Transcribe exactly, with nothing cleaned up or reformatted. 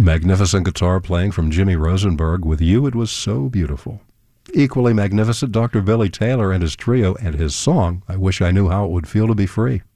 Magnificent guitar playing from Jimmy Rosenberg. With You, It Was So Beautiful. Equally magnificent, Doctor Billy Taylor and his trio and his song, I Wish I Knew How It Would Feel to Be Free.